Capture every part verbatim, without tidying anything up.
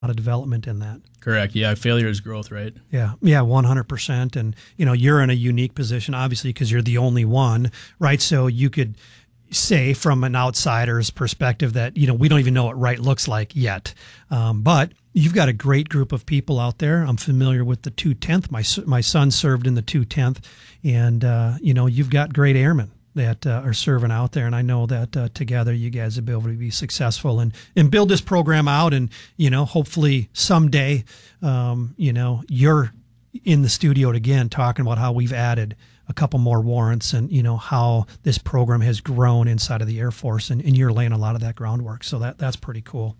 of development in that. Correct. Yeah. Failure is growth, right? Yeah. Yeah. one hundred percent. And, you know, you're in a unique position, obviously, because you're the only one, right? So you could say from an outsider's perspective that, you know, we don't even know what right looks like yet. Um, but you've got a great group of people out there. I'm familiar with the two tenth. My, my son served in the two tenth. And, uh, you know, you've got great airmen that uh, are serving out there. And I know that uh, together you guys will be able to be successful and, and build this program out. And, you know, hopefully someday, um, you know, you're in the studio again talking about how we've added a couple more warrants and, you know, how this program has grown inside of the Air Force. And, and you're laying a lot of that groundwork. So that that's pretty cool.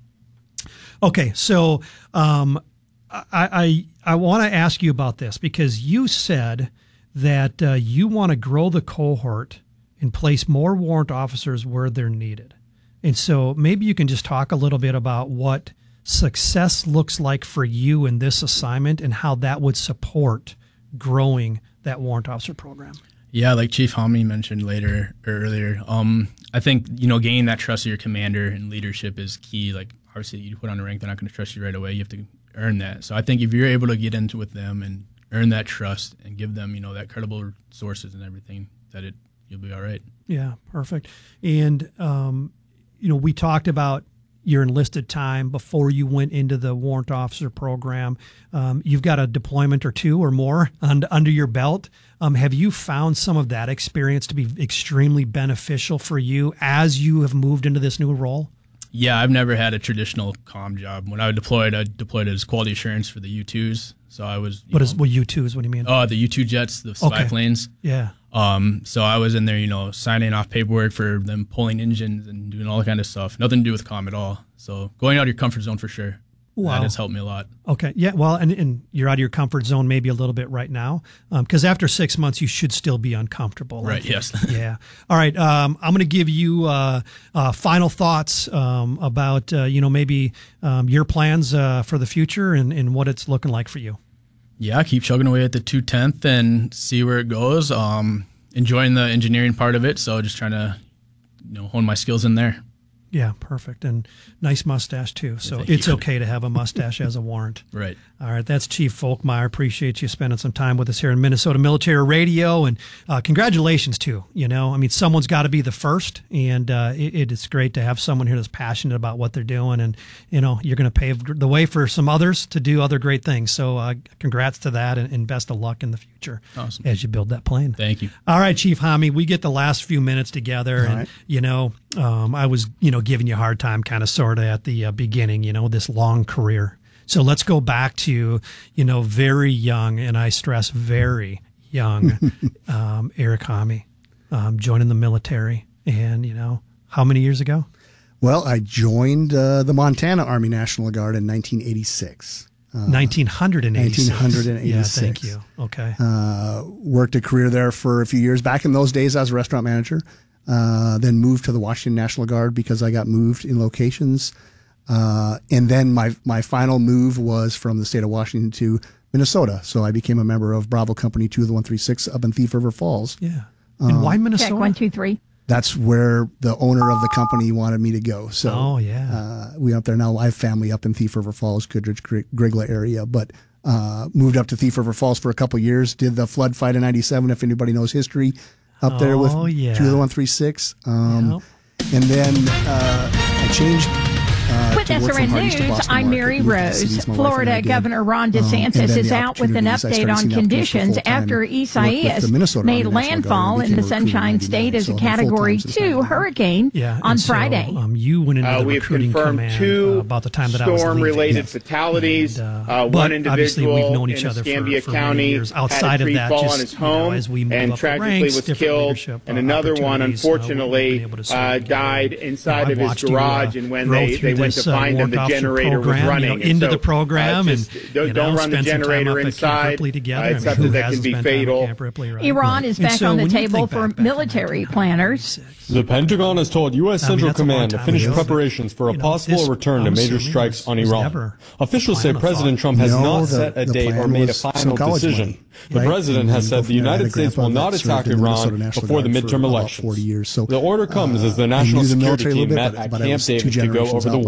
Okay. So um, I, I, I want to ask you about this because you said that uh, you want to grow the cohort and place more warrant officers where they're needed. And so maybe you can just talk a little bit about what success looks like for you in this assignment and how that would support growing that warrant officer program. Yeah, like Chief Hammy mentioned later or earlier, um, I think, you know, gaining that trust of your commander and leadership is key. Like, obviously, you put on a rank, they're not going to trust you right away. You have to earn that. So I think if you're able to get into with them and earn that trust and give them, you know, that credible sources and everything, that it you'll be all right. Yeah, perfect. And, um, you know, we talked about your enlisted time before you went into the warrant officer program. Um, you've got a deployment or two or more under, under your belt. Um, have you found some of that experience to be extremely beneficial for you as you have moved into this new role? Yeah, I've never had a traditional comm job. When I deployed, I deployed as quality assurance for the U twos. So I was. What know, is what U twos? What do you mean? Oh, the U two jets, the spy okay. planes. Yeah. Um. So I was in there, you know, signing off paperwork for them pulling engines and doing all that kind of stuff. Nothing to do with comm at all. So going out of your comfort zone for sure. Wow. That has helped me a lot. Okay. Yeah. Well, and, and you're out of your comfort zone maybe a little bit right now, because um, after six months you should still be uncomfortable. Right. Yes. Yeah. All right. Um, I'm going to give you uh, uh, final thoughts um, about uh, you know maybe um, your plans uh, for the future and, and what it's looking like for you. Yeah. Keep chugging away at the two tenth and see where it goes. Um, enjoying the engineering part of it. So just trying to you know hone my skills in there. Yeah, perfect. And nice mustache, too. So Thank it's you. okay to have a mustache as a warrant. Right. All right. That's Chief Folkmeyer. Appreciate you spending some time with us here in Minnesota Military Radio. And uh, congratulations, too. You know, I mean, someone's got to be the first. And uh, it, it is great to have someone here that's passionate about what they're doing. And, you know, you're going to pave the way for some others to do other great things. So uh, congrats to that and, and best of luck in the future awesome. as you build that plane. Thank you. All right, Chief Hammy, we get the last few minutes together. All and, right. you know, um, I was, you know, giving you a hard time kind of sort of at the uh, beginning, you know, this long career. So let's go back to, you know, very young, and I stress very young, um, Eric Hammy, um, joining the military. And, you know, how many years ago? Well, I joined uh, the Montana Army National Guard in nineteen eighty-six. Uh, nineteen eighty-six. nineteen eighty-six. Yeah, thank you. Okay. Uh, worked a career there for a few years. Back in those days, I was a restaurant manager. Uh, then moved to the Washington National Guard because I got moved in locations. Uh, and then my my final move was from the state of Washington to Minnesota. So I became a member of Bravo Company two of the one thirty-six up in Thief River Falls. Yeah. And um, why Minnesota? Check one, two, three. That's where the owner of the company wanted me to go. So oh, yeah. uh, we up there now. I have family up in Thief River Falls, Goodrich, Grigla area, but uh, moved up to Thief River Falls for a couple of years. Did the flood fight in ninety-seven, if anybody knows history, up there with oh, yeah. two of the one thirty-six. Um, yep. And then uh, I changed. Uh, With S R N News, I'm Mary Rose. Florida Governor Ron DeSantis um, is out with an update on conditions after Isaias made landfall in the Sunshine State as a Category two hurricane yeah, on so, Friday. Um, you went into uh, the we have recruiting confirmed command two uh, about the time that I was leaving. storm-related fatalities. And, uh, uh, one individual we've known in each other Escambia for, for County many years. Outside had a tree of that, fall just, on his you know, home as we move and up tragically the ranks, was killed, and another one unfortunately uh, uh, died inside you know, of his garage. You, uh, and when they, they went this, to find uh, him, the generator was program, running. You know, into so, the program uh, and just, don't, you know, don't run the generator inside. Together. Uh, it's I mean, something that can be fatal. Ripley, right? Iran is back so on the table back, for back military planners. The Pentagon has told U S. Central I mean, Command to finish ago, preparations for a you know, possible this, return to major strikes on Iran. Officials say President Trump has no, not the, set a date or made a final decision. Money, the right? president has said the United States will not attack Iran before the midterm elections. forty years. So, the order comes uh, as the National the Security Team bit, met but, at Camp David to go over the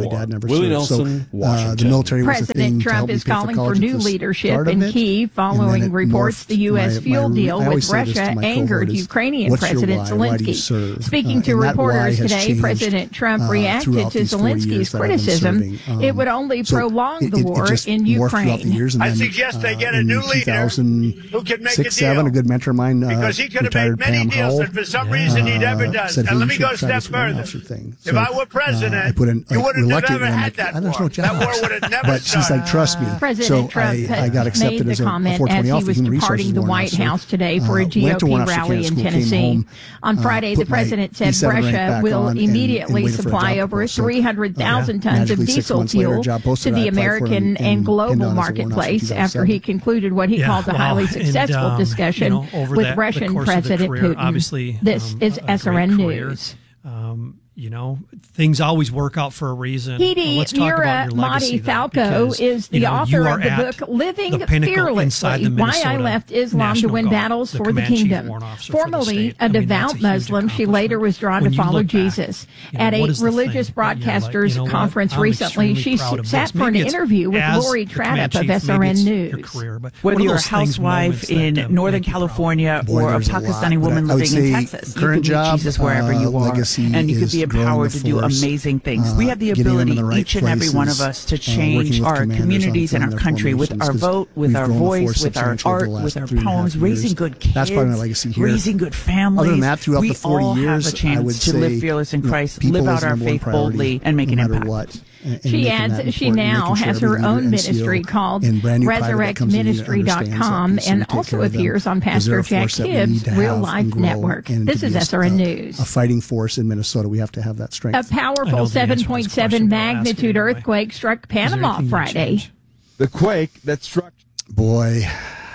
my dad never Willie served. Nelson, so, Washington. Uh, the military was President a thing Trump is calling for new leadership in Kyiv following reports the U S my, fuel my, deal with Russia angered is, Ukrainian President Zelensky. Speaking uh, to reporters today, changed, President Trump uh, reacted to Zelensky's criticism. Um, it would only so prolong it, the war it, it in Ukraine. The I then, suggest they get uh, a new leader who can make six, a deal. Seven, a good mentor of mine, uh, because he could have made many Pam deals, Howell, and for some reason he never does. And let me go a step further. Thing. So, if I were president, uh, I put in, like, you wouldn't have ever had like, that war. No that war would have never But she's like, trust me. President so Trump I, I got accepted made as the a, comment a as he was departing the White officer. House today for a uh, G O P rally in school, Tennessee. On Friday, uh, the president said Russia will immediately supply over three hundred thousand uh, tons of diesel fuel to the American and global marketplace after he concluded what he yeah, called a well, highly successful and, um, discussion you know, with that, Russian President career, Putin. Obviously, this um, is a, a S R N career. News. Um, you know, things always work out for a reason. Hedy Let's talk about your legacy, Madi Falco because, is the you know, author of the book Living the Fearlessly, Why I Left Islam to Win Guard, Battles the for the Kingdom. Formerly the a I mean, devout a Muslim, she later was drawn when to follow back, Jesus. You know, At a religious broadcasters like, you know conference recently, she sat for an interview with Lori Tradup of S R N News. Career, Whether you're a housewife in that, um, Northern California Boy, or a Pakistani lot, woman living in Texas, you can meet job, Jesus wherever uh, you are, and you could be empowered to do amazing things. Uh, we have the ability, right each and every one of us, to change uh, our communities and our country with our vote, with our voice, with our art, with our poems, raising good kids, That's part of my legacy here. raising good families. Other than that, throughout we the forty all years, have a chance I would to say, live fearless in Christ, you know, live out our faith boldly, and make no an impact. What. And she adds she now has her own ministry called resurrect ministry dot com and also appears on Pastor Jack Hibbs' Real Life Network. This is S R N News. A fighting force in Minnesota. We have to have that strength. A powerful seven point seven magnitude earthquake struck Panama Friday. The quake that struck. Boy,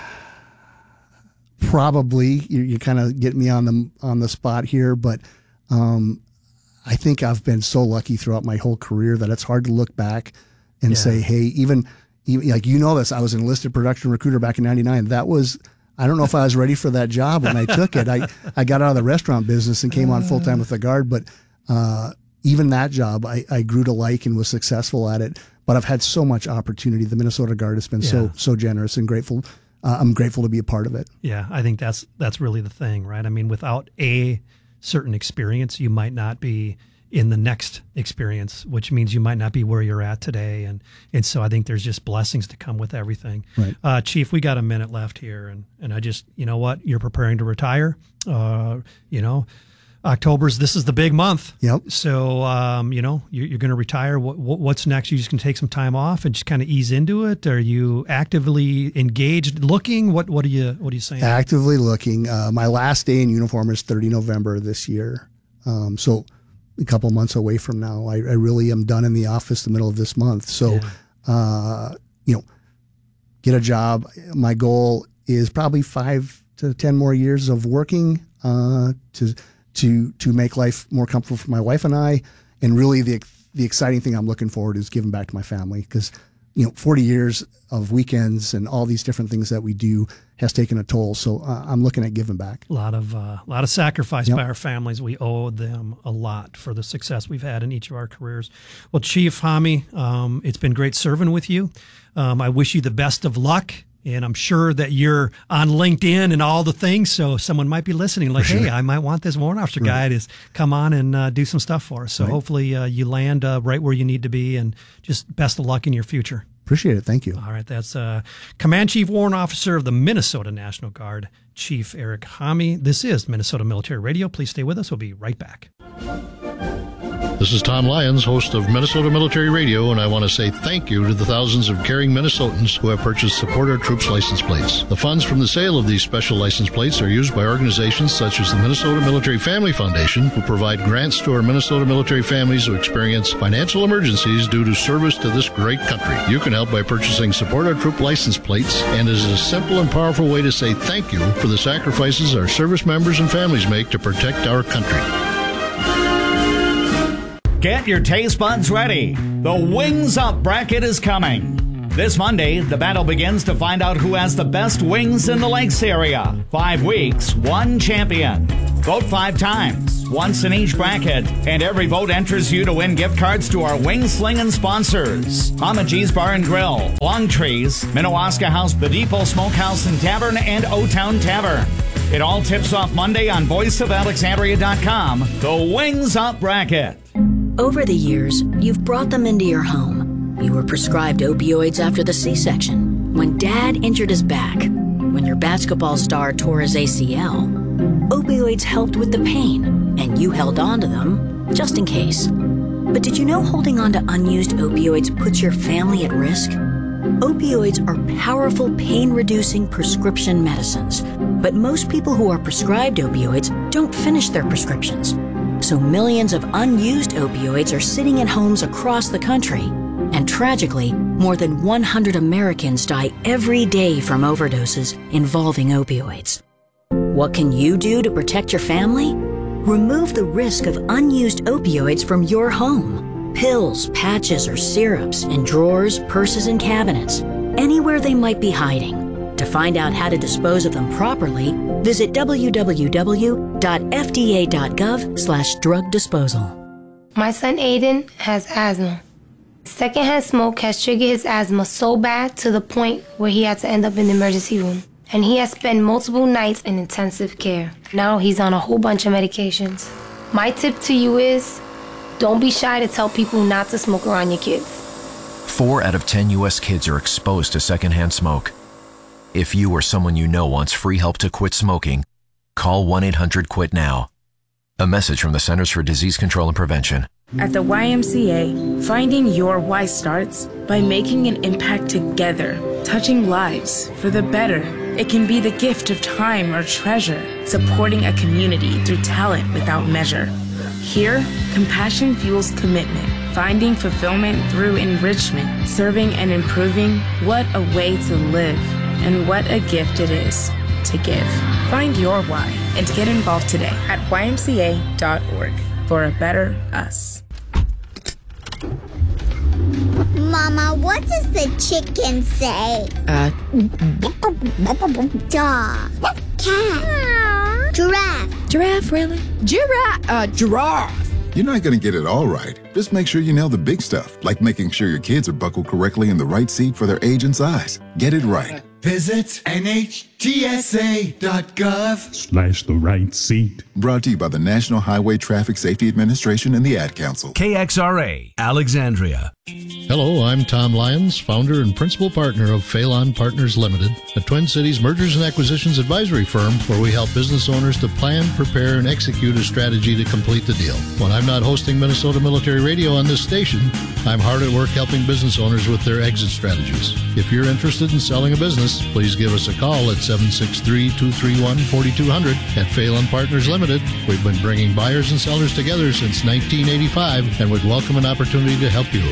probably you, you kind of get me on the on the spot here, but um, I think I've been so lucky throughout my whole career that it's hard to look back and yeah. say, hey, even, even like, you know, this, I was an enlisted production recruiter back in ninety-nine. That was, I don't know if I was ready for that job when I took it. I, I got out of the restaurant business and came on full time with the Guard, but, uh, even that job, I, I grew to like and was successful at it, but I've had so much opportunity. The Minnesota Guard has been yeah. so, so generous and grateful. Uh, I'm grateful to be a part of it. Yeah. I think that's, that's really the thing, right? I mean, without a certain experience, you might not be in the next experience, which means you might not be where you're at today. And, and so I think there's just blessings to come with everything. Right. Uh, Chief, we got a minute left here. And, and I just, you know what, you're preparing to retire. Uh, you know, October's, this is the big month. Yep. So, um, you know, you're, you're going to retire. What, what, what's next? You just going to take some time off and just kind of ease into it? Are you actively engaged, looking? What, what are you, what are you saying? Actively looking. Uh, my last day in uniform is the thirtieth of November this year. Um, so a couple months away from now, I, I really am done in the office the middle of this month. So, yeah. uh, you know, get a job. My goal is probably five to ten more years of working, uh, to, to to make life more comfortable for my wife and I. And really the the exciting thing I'm looking forward to is giving back to my family, because, you know, forty years of weekends and all these different things that we do has taken a toll. So uh, I'm looking at giving back. A lot of uh, a lot of sacrifice yep. by our families. We owe them a lot for the success we've had in each of our careers. Well, Chief Hammi, um, it's been great serving with you. Um, I wish you the best of luck. And I'm sure that you're on LinkedIn and all the things, so someone might be listening like, sure. hey, I might want this warrant officer right. guy to come on and uh, do some stuff for us. So right. hopefully uh, you land uh, right where you need to be, and just best of luck in your future. Appreciate it. Thank you. All right. That's uh, Command Chief Warrant Officer of the Minnesota National Guard, Chief Eric Hammi. This is Minnesota Military Radio. Please stay with us. We'll be right back. This is Tom Lyons, host of Minnesota Military Radio, and I want to say thank you to the thousands of caring Minnesotans who have purchased Support Our Troops license plates. The funds from the sale of these special license plates are used by organizations such as the Minnesota Military Family Foundation, who provide grants to our Minnesota military families who experience financial emergencies due to service to this great country. You can help by purchasing Support Our Troop license plates, and it is a simple and powerful way to say thank you for the sacrifices our service members and families make to protect our country. Get your taste buds ready. The Wings Up bracket is coming. This Monday, the battle begins to find out who has the best wings in the Lakes area. Five weeks, one champion. Vote five times, once in each bracket, and every vote enters you to win gift cards to our wing slinging sponsors: Homagie's Bar and Grill, Long Trees, Minnewaska House, The Depot Smokehouse and Tavern, and O-Town Tavern. It all tips off Monday on voice of alexandria dot com, the Wings Up Bracket. Over the years, you've brought them into your home. You were prescribed opioids after the C-section, when Dad injured his back, when your basketball star tore his A C L. Opioids helped with the pain, and you held on to them just in case. But did you know holding on to unused opioids puts your family at risk? Opioids are powerful pain-reducing prescription medicines, but most people who are prescribed opioids don't finish their prescriptions. So millions of unused opioids are sitting in homes across the country. And tragically, more than one hundred Americans die every day from overdoses involving opioids. What can you do to protect your family? Remove the risk of unused opioids from your home. Pills, patches, or syrups in drawers, purses, and cabinets, anywhere they might be hiding. To find out how to dispose of them properly, visit w w w dot f d a dot gov slash drug disposal. My son Aiden has asthma. Secondhand smoke has triggered his asthma so bad to the point where he had to end up in the emergency room. And he has spent multiple nights in intensive care. Now he's on a whole bunch of medications. My tip to you is, don't be shy to tell people not to smoke around your kids. Four out of ten U S kids are exposed to secondhand smoke. If you or someone you know wants free help to quit smoking, call one eight hundred quit now. A message from the Centers for Disease Control and Prevention. At the Y M C A, finding your why starts by making an impact together, touching lives for the better. It can be the gift of time or treasure, supporting a community through talent without measure. Here, compassion fuels commitment, finding fulfillment through enrichment, serving and improving. What a way to live, and what a gift it is to give. Find your why and get involved today at y m c a dot org for a better us. Mama, what does the chicken say? Uh, dog, cat, giraffe. Giraffe, really? Giraffe, uh, giraffe. You're not going to get it all right. Just make sure you nail the big stuff, like making sure your kids are buckled correctly in the right seat for their age and size. Get it right. Visit N H T S A dot gov slash the right seat. Brought to you by the National Highway Traffic Safety Administration and the Ad Council. K X R A, Alexandria. Hello, I'm Tom Lyons, founder and principal partner of Phelan Partners Limited, a Twin Cities mergers and acquisitions advisory firm where we help business owners to plan, prepare, and execute a strategy to complete the deal. When I'm not hosting Minnesota Military Radio on this station, I'm hard at work helping business owners with their exit strategies. If you're interested in selling a business, please give us a call at seven six three, two three one, four two zero zero. At Phelan Partners Limited, we've been bringing buyers and sellers together since nineteen eighty-five and would welcome an opportunity to help you.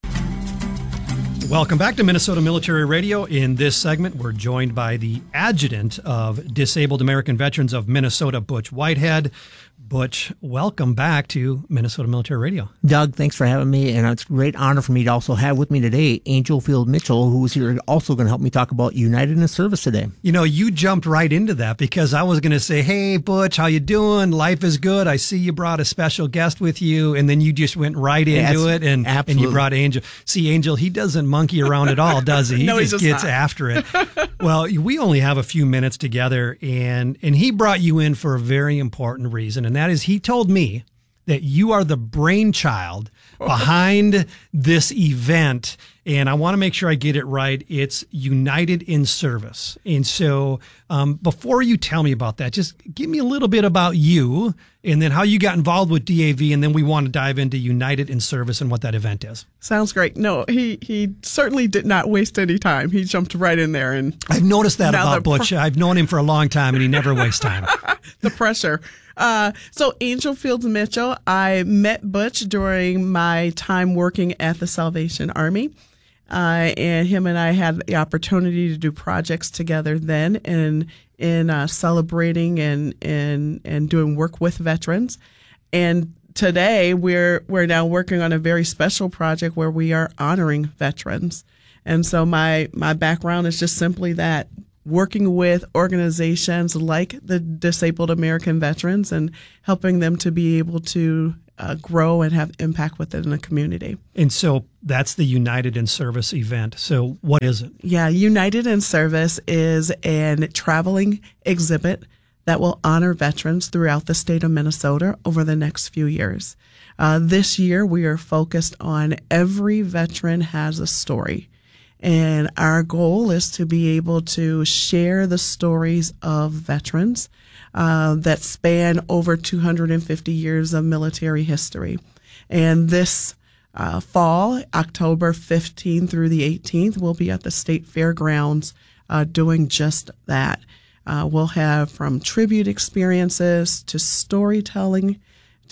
Welcome back to Minnesota Military Radio. In this segment, we're joined by the adjutant of Disabled American Veterans of Minnesota, Butch Whitehead. Butch, welcome back to Minnesota Military Radio. Doug, thanks for having me, and it's a great honor for me to also have with me today Angel Field Mitchell, who's here also going to help me talk about United in Service today. You know, you jumped right into that because I was going to say, hey, Butch, how you doing? Life is good. I see you brought a special guest with you, and then you just went right into That's it, and, and you brought Angel. See, Angel, he doesn't monkey around at all, does he? He no, just, just gets not. after it. Well, we only have a few minutes together, and, and he brought you in for a very important reason, and that is he told me that you are the brainchild behind this event, and I want to make sure I get it right. It's United in Service. And so um, before you tell me about that, just give me a little bit about you and then how you got involved with D A V, and then we want to dive into United in Service and what that event is. Sounds great. No, he, he certainly did not waste any time. He jumped right in there. And I've noticed that about Butch. Pr- I've known him for a long time, and he never wastes time. The pressure. Uh, so Angel Fields Mitchell, I met Butch during my time working at the Salvation Army. Uh, and him and I had the opportunity to do projects together then in in uh, celebrating and, and and doing work with veterans. And today we're we're now working on a very special project where we are honoring veterans. And so my my background is just simply that. working with organizations like the Disabled American Veterans and helping them to be able to uh, grow and have impact within the community. And so that's the United in Service event. So what is it? Yeah, United in Service is a traveling exhibit that will honor veterans throughout the state of Minnesota over the next few years. Uh, this year, we are focused on Every Veteran Has a Story. And our goal is to be able to share the stories of veterans uh, that span over two hundred fifty years of military history. And this uh, fall, October fifteenth through the eighteenth, we'll be at the State Fairgrounds uh, doing just that. Uh, we'll have from tribute experiences to storytelling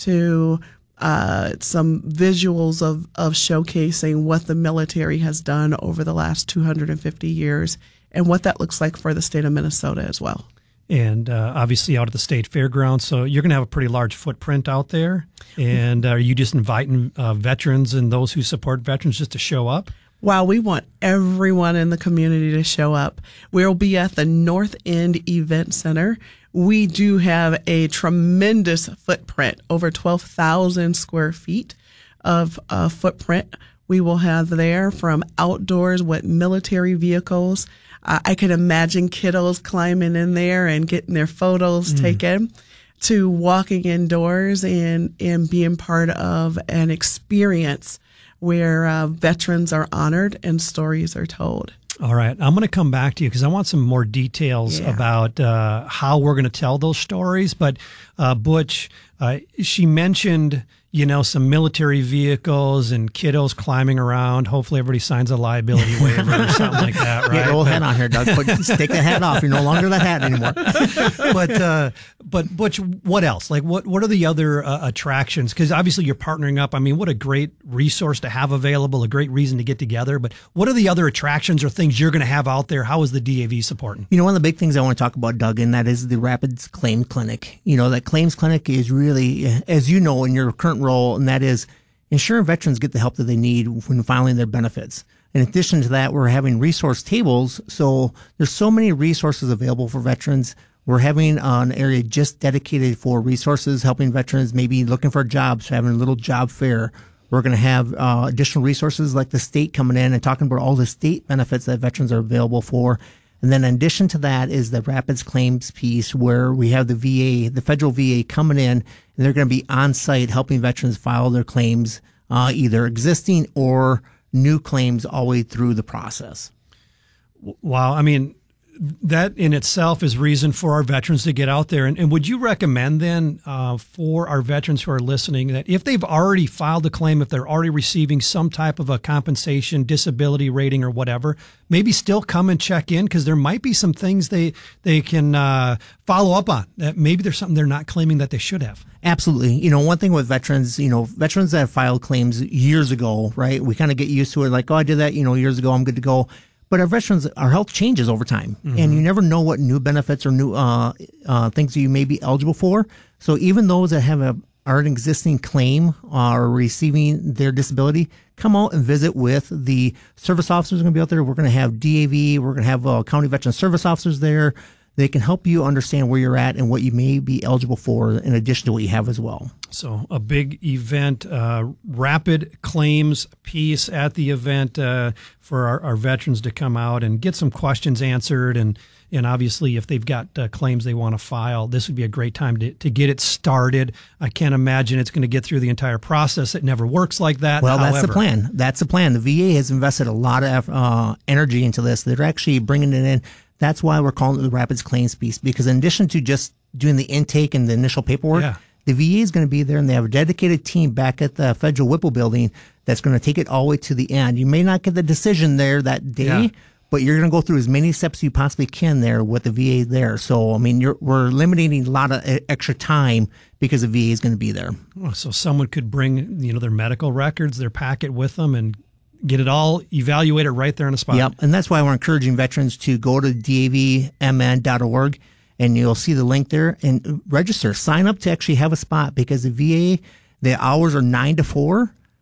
to uh, some visuals of, of showcasing what the military has done over the last two hundred fifty years and what that looks like for the state of Minnesota as well. And uh, obviously out at the State Fairgrounds, so you're going to have a pretty large footprint out there. And are you just inviting uh, veterans and those who support veterans just to show up? Wow, we want everyone in the community to show up. We'll be at the North End Event Center. We do have a tremendous footprint, over twelve thousand square feet of uh, footprint. We will have there from outdoors with military vehicles. Uh, I can imagine kiddos climbing in there and getting their photos mm. taken, to walking indoors and, and being part of an experience where uh, veterans are honored and stories are told. All right. I'm going to come back to you because I want some more details yeah. about uh, how we're going to tell those stories. But uh, Butch, uh, she mentioned, you know, some military vehicles and kiddos climbing around. Hopefully everybody signs a liability waiver or something like that, right? Get your old hat on here, Doug. But take the hat off. You're no longer the hat anymore. but, uh, but Butch, what else? Like, what, what are the other uh, attractions? Because obviously you're partnering up. I mean, what a great resource to have available, a great reason to get together. But what are the other attractions or things you're going to have out there? How is the D A V supporting? You know, one of the big things I want to talk about, Doug, and that is the Rapids Claims Clinic. You know, that Claims Clinic is really, as you know, in your current role, and that is ensuring veterans get the help that they need when filing their benefits. In addition to that, we're having resource tables. So there's so many resources available for veterans. We're having an area just dedicated for resources, helping veterans maybe looking for jobs, so having a little job fair. We're going to have uh, additional resources like the state coming in and talking about all the state benefits that veterans are available for. And then in addition to that is the Rapids Claims piece where we have the V A, the federal V A coming in, and they're going to be on site helping veterans file their claims, uh, either existing or new claims all the way through the process. Wow. I mean, that in itself is reason for our veterans to get out there. And, and would you recommend then uh, for our veterans who are listening that if they've already filed a claim, if they're already receiving some type of a compensation, disability rating or whatever, maybe still come and check in because there might be some things they, they can uh, follow up on that maybe there's something they're not claiming that they should have. Absolutely. You know, one thing with veterans, you know, veterans that have filed claims years ago, right? We kind of get used to it like, oh, I did that, you know, years ago, I'm good to go. But our veterans, our health changes over time, mm-hmm. and you never know what new benefits or new uh, uh, things that you may be eligible for. So even those that have a, are an existing claim or receiving their disability, come out and visit with the service officers. Going to be out there. We're going to have D A V. We're going to have uh, county veteran service officers there. They can help you understand where you're at and what you may be eligible for in addition to what you have as well. So a big event, uh, rapid claims piece at the event uh, for our, our veterans to come out and get some questions answered. And, and obviously, if they've got uh, claims they want to file, this would be a great time to, to get it started. I can't imagine it's going to get through the entire process. It never works like that. Well, However, that's the plan. That's the plan. The V A has invested a lot of uh, energy into this. They're actually bringing it in. That's why we're calling it the Rapids Claims piece, because in addition to just doing the intake and the initial paperwork, yeah. the V A is going to be there, and they have a dedicated team back at the Federal Whipple building that's going to take it all the way to the end. You may not get the decision there that day, yeah. but you're going to go through as many steps as you possibly can there with the V A there. So, I mean, you're, we're eliminating a lot of extra time because the V A is going to be there. Oh, so someone could bring, you know, their medical records, their packet with them, and get it all evaluated right there on the spot. Yep, and that's why we're encouraging veterans to go to D A V M N dot org, and you'll see the link there, and register. Sign up to actually have a spot, because the V A, the hours are nine to four.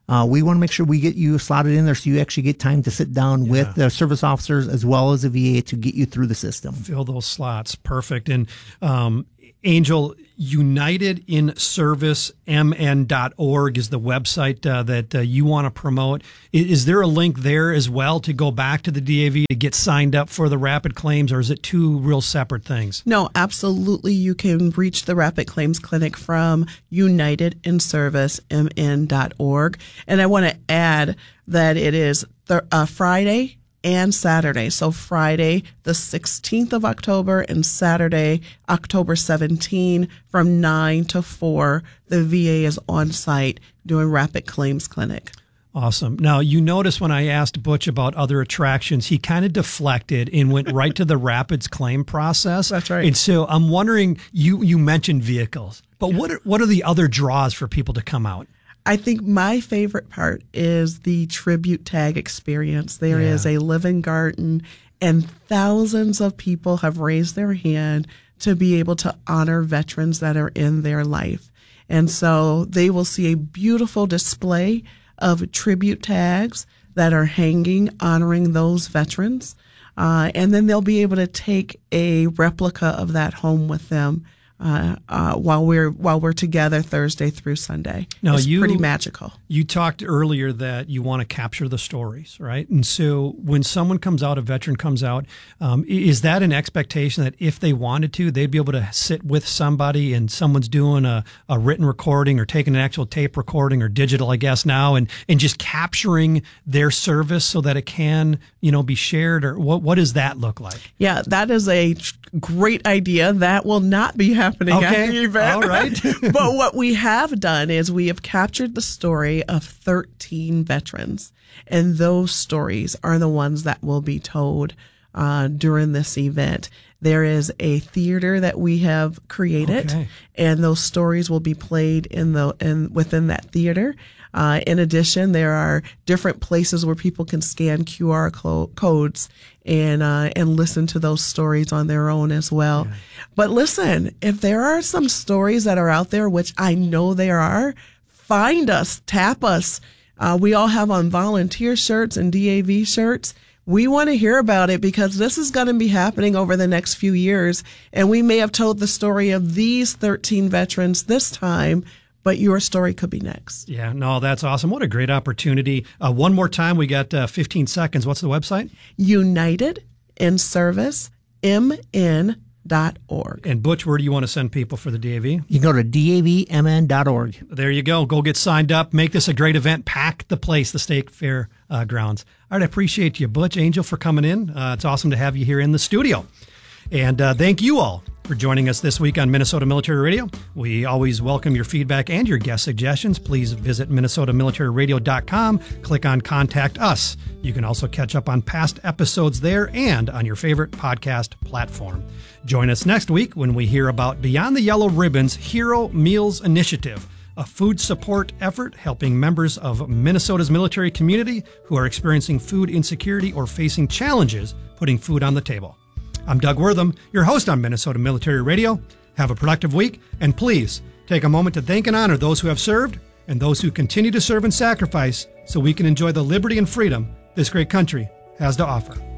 Uh, we want to make sure we get you slotted in there so you actually get time to sit down yeah. with the service officers as well as the V A to get you through the system. Fill those slots. Perfect. And um, Angel, United in Service M N dot org is the website uh, that uh, you want to promote. Is, is there a link there as well to go back to the D A V to get signed up for the rapid claims, or is it two real separate things? No, absolutely. You can reach the Rapid Claims Clinic from United in Service M N dot org. And I want to add that it is th- uh, Friday and Saturday. So Friday, the sixteenth of October, and Saturday, October seventeenth, from nine to four, the V A is on site doing Rapid Claims Clinic. Awesome. Now, you notice when I asked Butch about other attractions, he kind of deflected and went right to the Rapids claim process. That's right. And so I'm wondering, you, you mentioned vehicles, but what are, what are the other draws for people to come out? I think my favorite part is the tribute tag experience. There yeah. is a living garden, and thousands of people have raised their hand to be able to honor veterans that are in their life. And so they will see a beautiful display of tribute tags that are hanging, honoring those veterans. Uh, and then they'll be able to take a replica of that home with them Uh, uh, while we're while we're together Thursday through Sunday. Now, it's you, pretty magical. You talked earlier that you want to capture the stories, right? And so when someone comes out, a veteran comes out, um, is that an expectation that if they wanted to, they'd be able to sit with somebody and someone's doing a, a written recording or taking an actual tape recording or digital, I guess now, and, and just capturing their service so that it can, you know, be shared? Or what, what does that look like? Yeah, that is a great idea. That will not be happening okay. at the event. All right. But what we have done is we have captured the story of thirteen veterans, and those stories are the ones that will be told uh, during this event. There is a theater that we have created, okay. and those stories will be played in the in within that theater. Uh, in addition, there are different places where people can scan Q R co- codes and uh, and listen to those stories on their own as well. Yeah. But listen, if there are some stories that are out there, which I know there are, find us, tap us. Uh, we all have on volunteer shirts and D A V shirts. We want to hear about it because this is going to be happening over the next few years. And we may have told the story of these thirteen veterans this time, but your story could be next. Yeah, no, that's awesome. What a great opportunity. Uh, one more time, we got uh, fifteen seconds. What's the website? United in Service M N dot org. And Butch, where do you want to send people for the D A V? You can go to D A V M N dot org. There you go. Go get signed up. Make this a great event. Pack the place, the State Fair uh, grounds. All right, I appreciate you, Butch, Angel, for coming in. Uh, it's awesome to have you here in the studio. And uh, thank you all for joining us this week on Minnesota Military Radio. We always welcome your feedback and your guest suggestions. Please visit minnesota military radio dot com. Click on Contact Us. You can also catch up on past episodes there and on your favorite podcast platform. Join us next week when we hear about Beyond the Yellow Ribbon's Hero Meals Initiative, a food support effort helping members of Minnesota's military community who are experiencing food insecurity or facing challenges putting food on the table. I'm Doug Wortham, your host on Minnesota Military Radio. Have a productive week, and please take a moment to thank and honor those who have served and those who continue to serve and sacrifice so we can enjoy the liberty and freedom this great country has to offer.